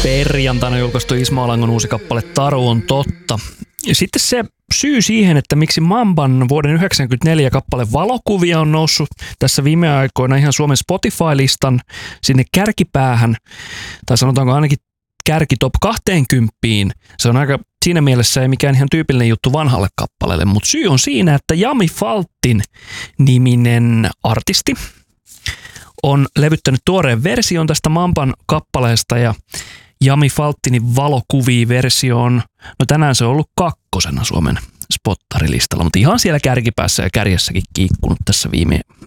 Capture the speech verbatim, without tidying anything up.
Perjantaina julkaistu Ismo Alangon uusi kappale Taru on totta. Ja sitten se syy siihen, että miksi Mamban vuoden yhdeksänkymmentäneljä kappale Valokuvia on noussut tässä viime aikoina ihan Suomen Spotify-listan sinne kärkipäähän, tai sanotaanko ainakin kärki top kaksikymmentä. Se on aika siinä mielessä ei mikään ihan tyypillinen juttu vanhalle kappaleelle, mutta syy on siinä, että Jami Faltin niminen artisti on levyttänyt tuoreen version tästä Mamban kappaleesta ja Jami Faltinin Valokuvia-versio on, no tänään se on ollut kakkosena Suomen spottarilistalla, mutta ihan siellä kärkipäässä ja kärjessäkin kiikkunut tässä viime,